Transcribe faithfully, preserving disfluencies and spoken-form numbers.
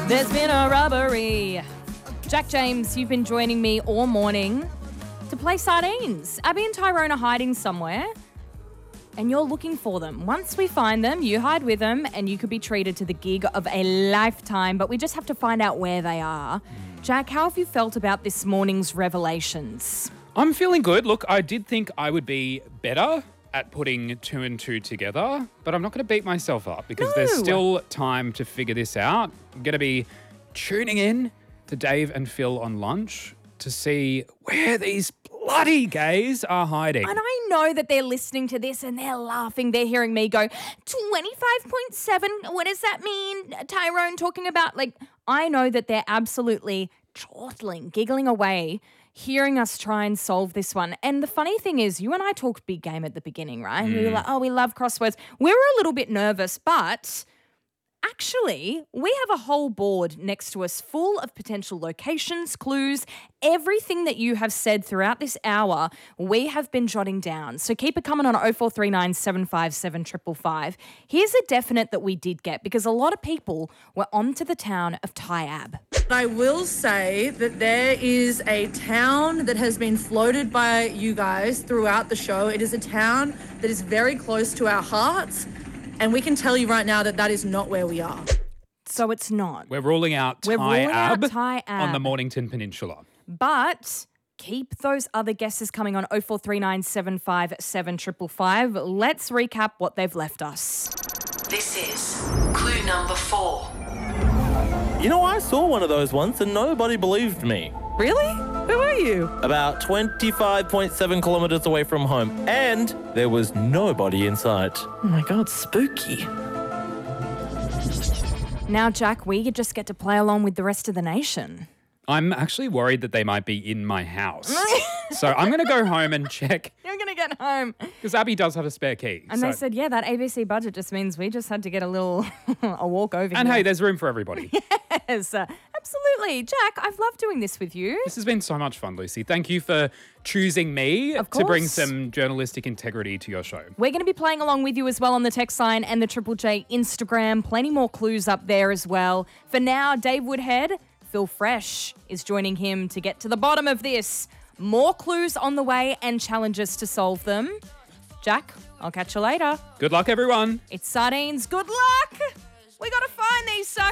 There's been a robbery. Jack James, you've been joining me all morning to play sardines. Abby and Tyrone are hiding somewhere and you're looking for them. Once we find them, you hide with them and you could be treated to the gig of a lifetime, but we just have to find out where they are. Jack, how have you felt about this morning's revelations? I'm feeling good. Look, I did think I would be better at putting two and two together, but I'm not going to beat myself up because No. there's still time to figure this out. I'm going to be tuning in to Dave and Phil on lunch to see where these bloody gays are hiding. And I know that they're listening to this and they're laughing. They're hearing me go, twenty-five point seven, what does that mean? Tyrone talking about, like, I know that they're absolutely chortling, giggling away, hearing us try and solve this one. And the funny thing is, you and I talked big game at the beginning, right? Mm. We were like, oh, we love crosswords. We were a little bit nervous, but actually, we have a whole board next to us full of potential locations, clues, everything that you have said throughout this hour, we have been jotting down. So keep it coming on oh four three nine, seven five seven, five five five. Here's a definite that we did get because a lot of people were onto the town of Taiab. I will say that there is a town that has been floated by you guys throughout the show. It is a town that is very close to our hearts, and we can tell you right now that that is not where we are. So it's not. We're ruling out We're ruling out Taiab Taiab. on the Mornington Peninsula. But keep those other guesses coming on oh four three nine, seven five seven, five five five. Let's recap what they've left us. This is clue number four. You know, I saw one of those once and nobody believed me. Really? Where were you? About twenty-five point seven kilometres away from home, and there was nobody in sight. Oh my God, spooky. Now, Jack, we just get to play along with the rest of the nation. I'm actually worried that they might be in my house. So I'm going to go home and check You're going to get home. because Abby does have a spare key. And so- they said, yeah, that A B C budget just means we just had to get a little, a walk over And here. hey, there's room for everybody. Yes, uh, absolutely. Jack, I've loved doing this with you. This has been so much fun, Lucy. Thank you for choosing me Of to bring course. some journalistic integrity to your show. We're going to be playing along with you as well on the text line and the Triple J Instagram. Plenty more clues up there as well. For now, Dave Woodhead, Phil Fresh is joining him to get to the bottom of this. More clues on the way and challenges to solve them. Jack, I'll catch you later. Good luck, everyone. It's Sardines. Good luck. We got to find these suckers.